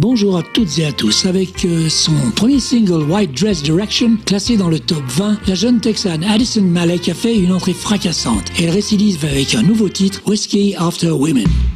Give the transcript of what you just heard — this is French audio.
Bonjour à toutes et à tous. Avec son premier single White Dress Direction, classé dans le top 20, la jeune Texane Addison Malek a fait une entrée fracassante. Elle récidive avec un nouveau titre, Whiskey After Women.